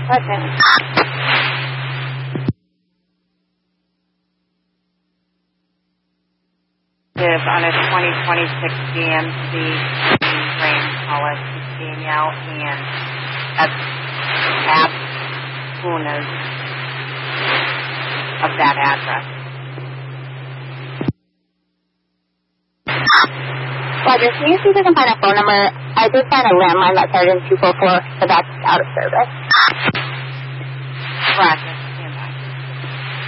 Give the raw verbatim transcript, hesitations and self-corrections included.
Okay. On a twenty twenty-six G M C Range Hollis Danielle and that's at Punas of that address. Roger, can you see if you can find a phone number? I did find a landline that started in two four four, but that's out of service. Roger.